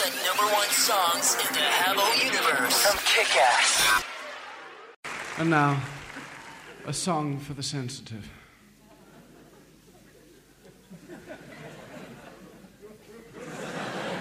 the #1 songs in the Habbo universe. From Kick-Ass. And now, a song for the sensitive.